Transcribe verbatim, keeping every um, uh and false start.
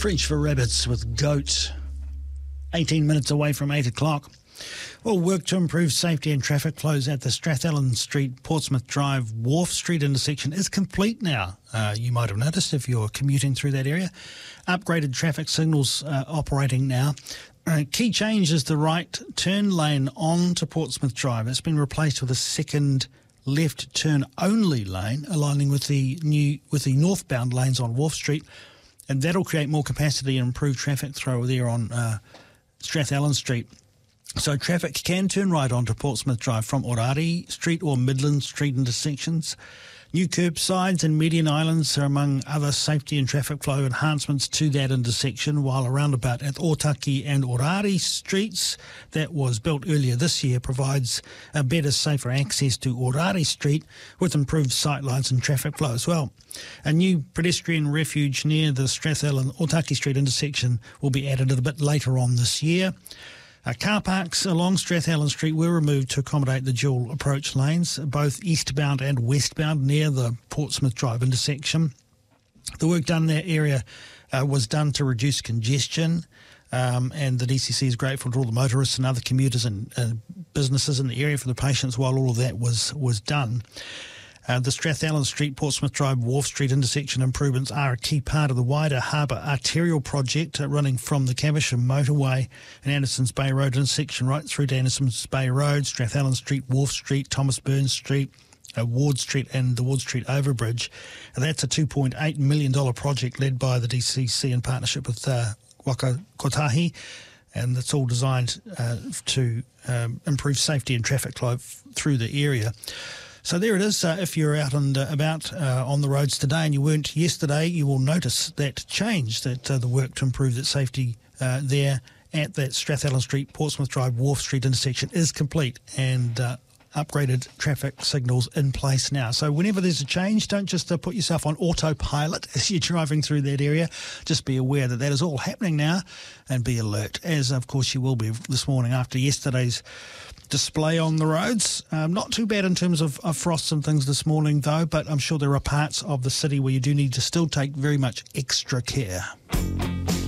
French for Rabbits with Goat. eighteen minutes away from eight o'clock. Well, work to improve safety and traffic flows at the Strathallan Street, Portsmouth Drive, Wharf Street intersection is complete now. Uh, you might have noticed if you're commuting through that area. Upgraded traffic signals uh, operating now. Uh, key change is the right turn lane on to Portsmouth Drive. It's been replaced with a second left turn only lane, aligning with the new with the northbound lanes on Wharf Street, and that'll create more capacity and improve traffic flow there on uh, Strathallan Street. So traffic can turn right onto Portsmouth Drive from Orari Street or Midland Street intersections. New curbsides and median islands are among other safety and traffic flow enhancements to that intersection, while a roundabout at Otaki and Orari Streets that was built earlier this year provides a better, safer access to Orari Street with improved sightlines and traffic flow as well. A new pedestrian refuge near the Strathallan Otaki Street intersection will be added a bit later on this year. Uh, car parks along Strathallan Street were removed to accommodate the dual approach lanes, both eastbound and westbound, near the Portsmouth Drive intersection. The work done in that area uh, was done to reduce congestion, um, and the D C C is grateful to all the motorists and other commuters and uh, businesses in the area for the patience while all of that was, was done. Uh, the Strathallan Street, Portsmouth Drive, Wharf Street intersection improvements are a key part of the wider Harbour Arterial project uh, running from the Caversham motorway and Andersons Bay Road intersection right through to Andersons Bay Road, Strathallan Street, Wharf Street, Thomas Burns Street, uh, Ward Street and the Ward Street Overbridge. And that's a two point eight million dollars project led by the D C C in partnership with uh, Waka Kotahi, and it's all designed uh, to um, improve safety and traffic flow f- through the area. So there it is. Uh, if you're out and uh, about uh, on the roads today and you weren't yesterday, you will notice that change, that uh, the work to improve that safety uh, there at that Strathallan Street, Portsmouth Drive, Wharf Street intersection is complete, and uh, upgraded traffic signals in place now. So whenever there's a change, don't just uh, put yourself on autopilot as you're driving through that area. Just be aware that that is all happening now and be alert, as of course you will be this morning after yesterday's display on the roads. Um, not too bad in terms of, of frost and things this morning though, but I'm sure there are parts of the city where you do need to still take very much extra care.